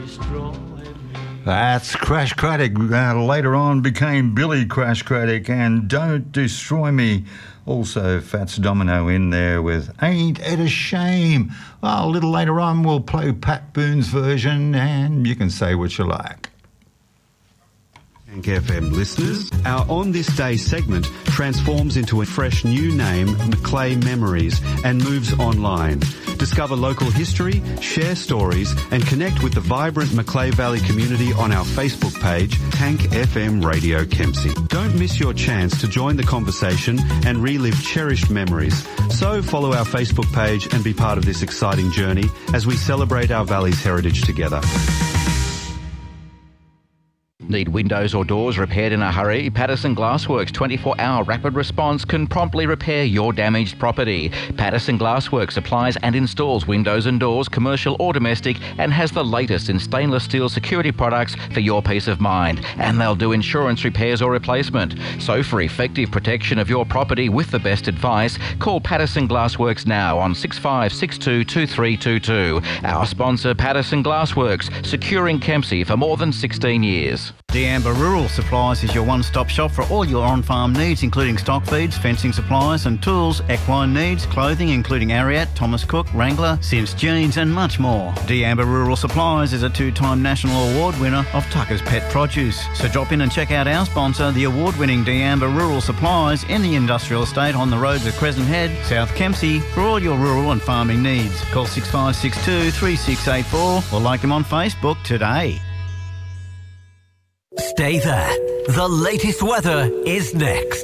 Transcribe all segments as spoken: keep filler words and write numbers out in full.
That's Crash Craddock. Uh, later on became Billy Crash Craddock and Don't Destroy Me. Also Fats Domino in there with Ain't It a Shame. Well, a little later on we'll play Pat Boone's version and you can say what you like. Tank F M listeners, our On This Day segment transforms into a fresh new name, Macleay Memories, and moves online. Discover local history, share stories, and connect with the vibrant Macleay Valley community on our Facebook page, Tank F M Radio Kempsey. Don't miss your chance to join the conversation and relive cherished memories. So follow our Facebook page and be part of this exciting journey as we celebrate our valley's heritage together. Need windows or doors repaired in a hurry? Patterson Glassworks twenty-four hour rapid response can promptly repair your damaged property. Patterson Glassworks supplies and installs windows and doors, commercial or domestic, and has the latest in stainless steel security products for your peace of mind. And they'll do insurance repairs or replacement. So for effective protection of your property with the best advice, call Patterson Glassworks now on six five six two, two three two two. Our sponsor, Patterson Glassworks, securing Kempsey for more than sixteen years. D'Amber Rural Supplies is your one-stop shop for all your on-farm needs, including stock feeds, fencing supplies and tools, equine needs, clothing including Ariat, Thomas Cook, Wrangler, Sims Jeans and much more. D'Amber Rural Supplies is a two-time national award winner of Tucker's Pet Produce. So drop in and check out our sponsor, the award-winning D'Amber Rural Supplies in the industrial estate on the roads of Crescent Head, South Kempsey, for all your rural and farming needs. Call six five six two, three six eight four or like them on Facebook today. Stay there. The latest weather is next.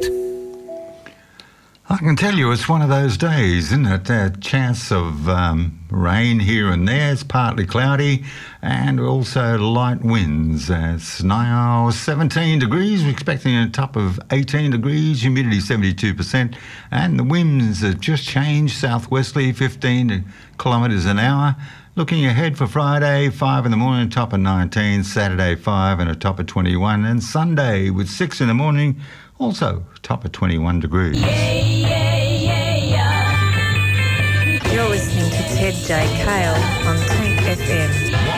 I can tell you it's one of those days, isn't it? A chance of um, rain here and there. It's partly cloudy and also light winds. Uh, it's now seventeen degrees. We're expecting a top of eighteen degrees, humidity seventy-two percent, and the winds have just changed, southwesterly, fifteen kilometres an hour. Looking ahead for Friday, five in the morning, top of nineteen, Saturday, five and a top of twenty-one, and Sunday with six in the morning, also top of twenty-one degrees. Yeah, yeah, yeah, yeah. You're listening to Ted J. Cale on Tank F M.